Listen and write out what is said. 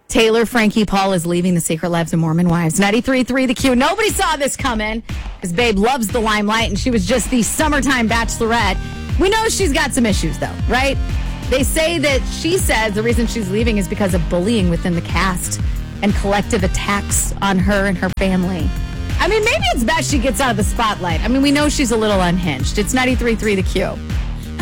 Taylor Frankie Paul is leaving The Secret Lives of Mormon Wives. 93.3 The Q. Nobody saw this coming because Babe loves the limelight and she was just the summertime bachelorette. We know she's got some issues, though, right? They say that she says the reason she's leaving is because of bullying within the cast and collective attacks on her and her family. I mean, maybe it's best she gets out of the spotlight. I mean, we know she's a little unhinged. It's 93.3 The Q.